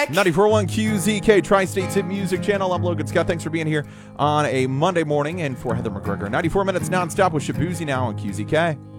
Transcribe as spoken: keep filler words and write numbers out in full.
ninety-four point one Q Z K, Tri-State's Hit Music Channel. I'm Logan Scott. Thanks for being here on a Monday morning. And for Heather McGregor, ninety-four minutes nonstop with Shabuzi now on Q Z K.